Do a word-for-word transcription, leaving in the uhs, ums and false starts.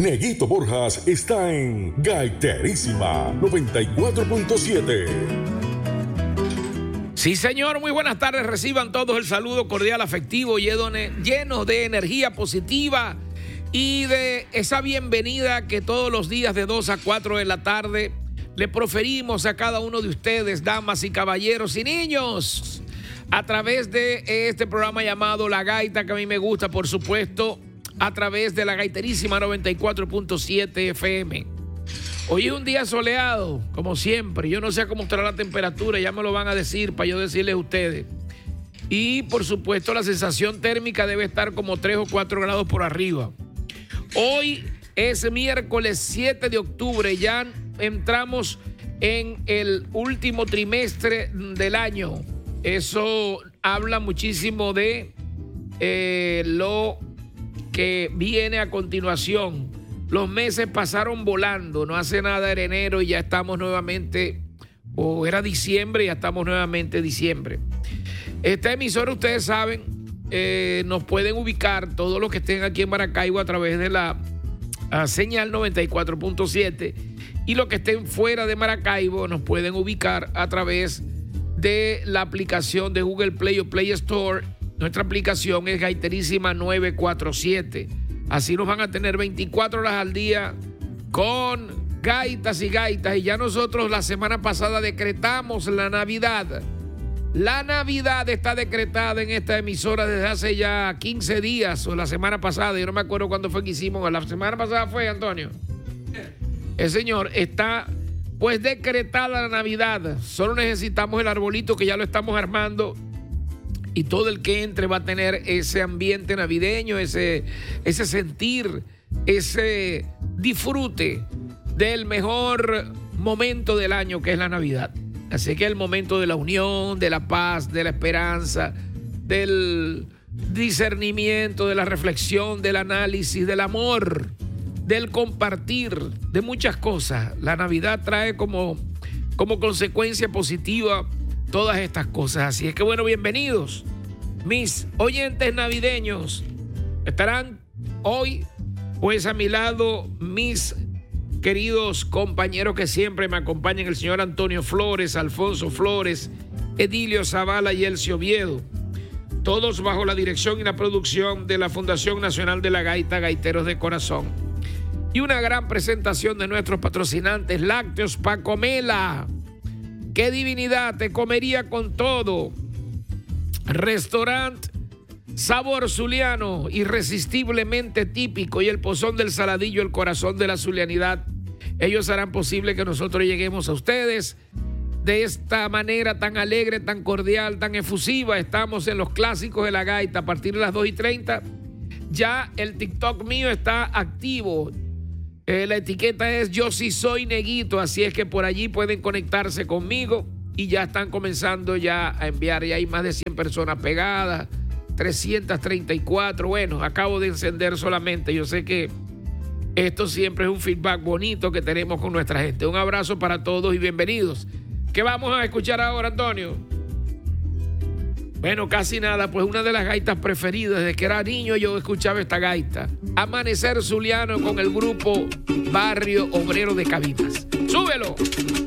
Neguito Borjas está en Gaiterísima noventa y cuatro punto siete. Sí, señor, muy buenas tardes. Reciban todos el saludo cordial, afectivo, lleno de energía positiva y de esa bienvenida que todos los días de dos a cuatro de la tarde le proferimos a cada uno de ustedes, damas y caballeros y niños, a través de este programa llamado La Gaita, que a mí me gusta, por supuesto, a través de la Gaiterísima noventa y cuatro punto siete F M. Hoy es un día soleado, como siempre. Yo no sé cómo estará la temperatura, ya me lo van a decir para yo decirles a ustedes. Y, por supuesto, la sensación térmica debe estar como tres o cuatro grados por arriba. Hoy es miércoles siete de octubre, ya entramos en el último trimestre del año. Eso habla muchísimo de eh, lo que viene a continuación. Los meses pasaron volando, no hace nada era enero y ya estamos nuevamente, o era diciembre y ya estamos nuevamente diciembre. Esta emisora, ustedes saben, eh, nos pueden ubicar todos los que estén aquí en Maracaibo a través de la a señal noventa y cuatro punto siete, y los que estén fuera de Maracaibo nos pueden ubicar a través de la aplicación de Google Play o Play Store. Nuestra aplicación es Gaiterísima novecientos cuarenta y siete. Así nos van a tener veinticuatro horas al día con gaitas y gaitas. Y ya nosotros la semana pasada decretamos la Navidad. La Navidad está decretada en esta emisora desde hace ya quince días, o la semana pasada. Yo no me acuerdo cuándo fue que hicimos. La semana pasada fue, Antonio. El señor está pues decretada la Navidad. Solo necesitamos el arbolito, que ya lo estamos armando. Y todo el que entre va a tener ese ambiente navideño, ese, ese sentir, ese disfrute del mejor momento del año, que es la Navidad. Así que el momento de la unión, de la paz, de la esperanza, del discernimiento, de la reflexión, del análisis, del amor, del compartir, de muchas cosas. La Navidad trae como, como consecuencia positiva todas estas cosas. Así es que, bueno, bienvenidos. Mis oyentes navideños estarán hoy, pues, a mi lado mis queridos compañeros que siempre me acompañan, el señor Antonio Flores, Alfonso Flores, Edilio Zavala y Elcio Oviedo. Todos bajo la dirección y la producción de la Fundación Nacional de la Gaita, Gaiteros de Corazón. Y una gran presentación de nuestros patrocinantes, Lácteos Pacomela. ¡Qué divinidad! Te comería con todo. Restaurant Sabor Zuliano, irresistiblemente típico, y el Pozón del Saladillo, el corazón de la zulianidad. Ellos harán posible que nosotros lleguemos a ustedes de esta manera tan alegre, tan cordial, tan efusiva. Estamos en los clásicos de la gaita a partir de las dos y treinta. Ya el TikTok mío está activo. Eh, la etiqueta es Yo Sí Soy Neguito, así es que por allí pueden conectarse conmigo y ya están comenzando ya a enviar. Ya hay más de cien personas pegadas, trescientas treinta y cuatro. Bueno, acabo de encender solamente. Yo sé que esto siempre es un feedback bonito que tenemos con nuestra gente. Un abrazo para todos y bienvenidos. ¿Qué vamos a escuchar ahora, Antonio? Bueno, casi nada, pues una de las gaitas preferidas. Desde que era niño yo escuchaba esta gaita. Amanecer Zuliano con el grupo Barrio Obrero de Cabimas. ¡Súbelo!